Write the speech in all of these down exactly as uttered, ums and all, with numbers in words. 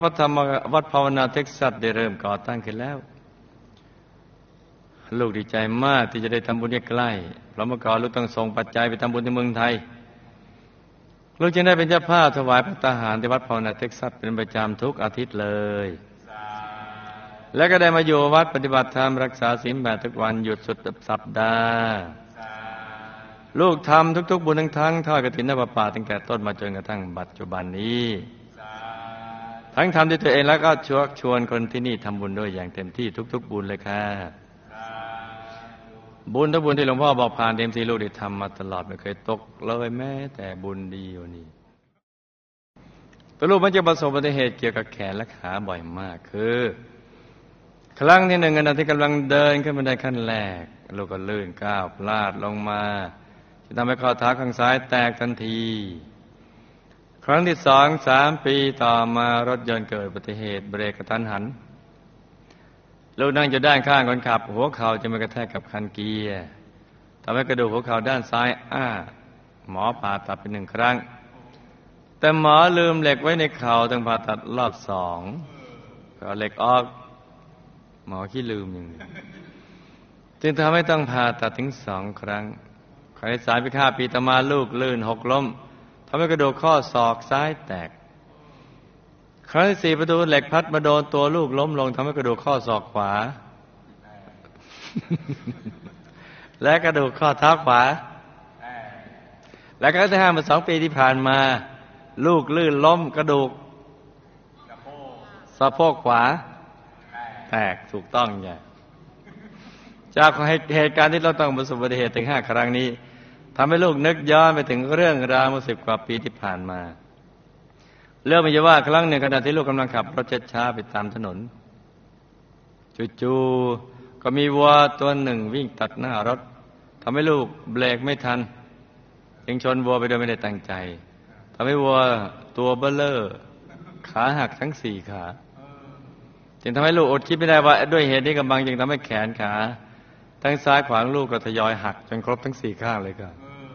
วัดธรรมวัดภาวนาเท็กซัสได้เริ่มก่อตั้งขึ้นแล้วลูกดีใจมากที่จะได้ทำบุญใกล้เพราะเมื่อก่อนลูกต้องส่งปัจจัยไปทำบุญที่เมืองไทยลูกจึงได้เป็นเจ้าภาพถวายภัตตาหารที่วัดภาวนาเท็กซัสเป็นประจำทุกอาทิตย์เลยและก็ได้มาอยู่วัดปฏิบัติธรรมรักษาศีลแบบทุกวันหยุดสุดสัปดาห์ลูกทำทุกๆบุญทั้งทั้งทอดกฐินน้ำประปาตั้งแต่ต้นมาจนกระทั่งปัจจุบันนี้ทั้งทำด้วยตัวเองแล้วก็ชวนชวนคนที่นี่ทำบุญด้วยอย่างเต็มที่ทุกๆบุญเลยค่ะบุญทุกบุญที่หลวงพ่อบอกผ่านเต็มที่ลูกได้ทำมาตลอดไม่เคยตกเลยแม้แต่บุญเดียวนี้ตัวลูกมันจะประสบอุบัติเหตุเกี่ยวกับแขนและขาบ่อยมากคือครั้งที่หนึ่งขณะที่กำลังเดินขึ้นบันไดขั้นแรกลูกก็ลื่นก้าวพลาดลงมาจะทำให้ข้อเท้าข้างซ้ายแตกทันทีครั้งที่สองสามปีต่อมารถยนต์เกิดอุบัติเหตุเบรกกระทันหันลูกนั่งอยู่ด้านข้างคนขับหัวเข่าจะมากระแทกกับคันเกียร์ทำให้กระดูกหัวเข่าด้านซ้ายอ้าหมอผ่าตัดไปหนึ่งครั้งแต่หมอลืมเหล็กไว้ในเข่าต้องผ่าตัดรอบสองก็เหล็กออกหมอขี้ลืมอย่างนี้จึงทำให้ต้องผ่าตัดถึงสองครั้งครั้งที่สามปีห้าปีต่อมาลูกลื่นหกล้มทำให้กระดูกข้อศอกซ้ายแตกครั้งที่สี่ประตูเหล็กพัดมาโดนตัวลูกล้มลงทำให้กระดูกข้อศอกขวา และกระดูกข้อเท้าขวาและครั้งที่ห้าเมื่อสองปีที่ผ่านมาลูกลื่นล้มกระดูกสะโพกขวาแตกถูกต้องไงจากเหตุการณ์ที่เราต้องประสบอุบัติเหตุถึงห้าครั้งนี้ทำให้ลูกนึกย้อนไปถึงเรื่องราวเมื่อสิบกว่าปีที่ผ่านมาเรื่องมันจะว่าครั้งหนึ่งขณะที่ลูกกำลังขับรถช้าๆไปตามถนนจู่ๆก็มีวัวตัวหนึ่งวิ่งตัดหน้ารถทำให้ลูกเบรกไม่ทันจึงชนวัวไปโดยไม่ได้ตั้งใจทำให้วัวตัวเบ้อเร่อขาหักทั้งสี่ขาจึงทำให้ลูกอดคิดไม่ได้ว่าด้วยเหตุนี้กำลังจึงทำให้แขนขาทั้งซ้ายขวาของลูกก็ทยอยหักจนครบทั้งสี่ข้างเลยครับ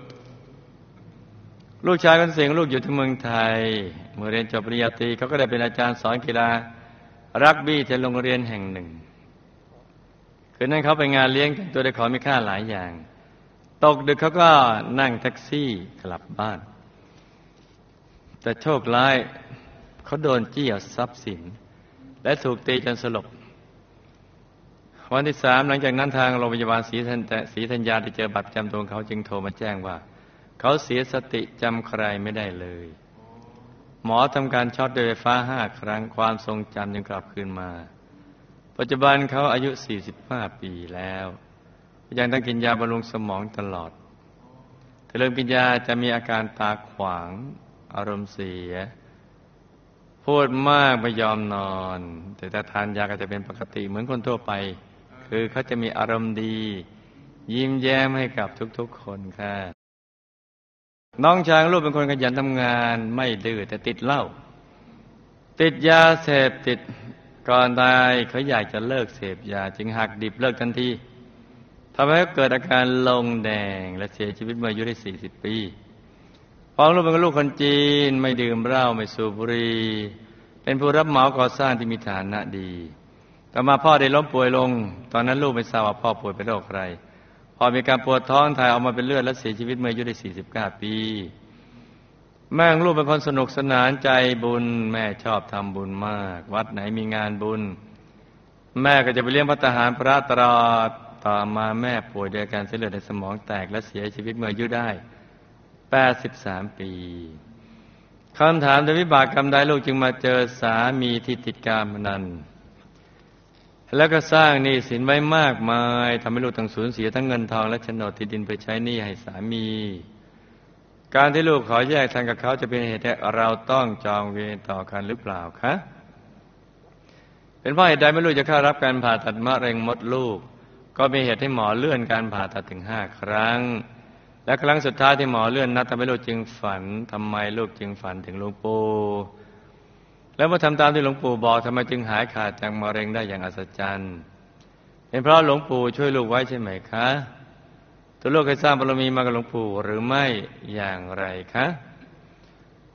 ลูกชายคนเสียงลูกอยู่ที่เมืองไทยเมื่อเรียนจบปริญญาตรีเขาก็ได้เป็นอาจารย์สอนกีฬารักบี้ที่โรงเรียนแห่งหนึ่งคืนนั้นเขาไปงานเลี้ยงแต่งตัวด้วยของมีค่าหลายอย่างตกดึกเขาก็นั่งแท็กซี่กลับบ้านแต่โชคร้ายเขาโดนจี้เอาทรัพย์สินและถูกตีจนสลบวันที่สามหลังจากนั้นทางโรงพยาบาลศรีธัญศรีธัญญาได้เจอบัตรประจำตัวเขาจึงโทรมาแจ้งว่าเขาเสียสติจำใครไม่ได้เลยหมอทำการช็อตด้วยไฟฟ้าห้าครั้งความทรงจำยังกลับคืนมาปัจจุบันเขาอายุสี่สิบห้าปีแล้วยังต้องกินยาบำรุงสมองตลอดถ้าเริ่มกินยาจะมีอาการตาขวางอารมณ์เสียพูดมากไม่ยอมนอนแต่ถ้าทานยาก็จะเป็นปกติเหมือนคนทั่วไปคือเขาจะมีอารมณ์ดียิ้มแย้มให้กับทุกๆคนค่ะน้องชายลูกเป็นคนขยันทำงานไม่ดื้อแต่ติดเหล้าติดยาเสพติดก่อนตายเขาอยากจะเลิกเสพยาจึงหักดิบเลิกทันทีทำให้เขาเกิดอาการลงแดงและเสียชีวิตเมื่ออายุได้สี่สิบปีพ่อลูกเป็นลูกคนจีนไม่ดื่มเหล้าไม่สูบบุหรี่เป็นผู้รับเหมาก่อสร้างที่มีฐานะดีต่อมาพ่อได้ล้มป่วยลงตอนนั้นลูกไม่ทราบว่าพ่อป่วยเป็นโรคอะไรพอมีการปวดท้องถ่ายออกมาเป็นเลือดและเสียชีวิตเมื่ออายุได้สี่สิบเก้าปีแม่ของลูกเป็นคนสนุกสนานใจบุญแม่ชอบทำบุญมากวัดไหนมีงานบุญแม่ก็จะไปเลี้ยงภัตตาหารพระตลอดต่อมาแม่ป่วยด้วยอาการเส้นเลือดในสมองแตกและเสียชีวิตเมื่ออายุได้แปดสิบสามปีคำถามโดยวิบากกรรมใดลูกจึงมาเจอสามีที่ติดการพนันแล้วก็สร้างหนี้สินไว้มากมายทำให้ลูกต้องสูญเสียทั้งเงินทองและโฉนดที่ดินไปใช้หนี้ให้สามีการที่ลูกขอแยกทางกับเขาจะเป็นเหตุให้เราต้องจองเวรต่อกันหรือเปล่าคะเป็นเพราะเหตุใดไม่รู้จะเข้ารับการผ่าตัดมะเร็งมดลูกก็มีเหตุให้หมอเลื่อนการผ่าตัดถึงห้าครั้งและครั้งสุดท้ายที่หมอเลื่อนนัดทำให้ลูกจึงฝันทำไมลูกจึงฝันถึงหลวงปู่แล้วเมื่อทำตามที่หลวงปู่บอกทำไมจึงหายขาดจากมะเร็งได้อย่างอัศจรรย์เป็นเพราะหลวงปู่ช่วยลูกไว้ใช่ไหมคะตัวลูกเคยสร้างบารมีมากับหลวงปู่หรือไม่อย่างไรคะ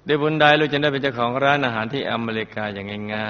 ด้วยบุญใดลูกจะได้เป็นเจ้าของร้านอาหารที่อเมริกาอย่างง่ายๆ